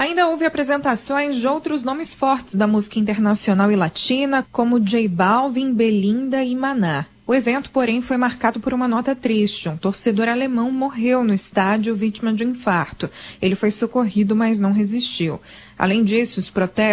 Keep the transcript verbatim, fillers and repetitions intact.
Ainda houve apresentações de outros nomes fortes da música internacional e latina, como J Balvin, Belinda e Maná. O evento, porém, foi marcado por uma nota triste. Um torcedor alemão morreu no estádio vítima de um infarto. Ele foi socorrido, mas não resistiu. Além disso, os protestos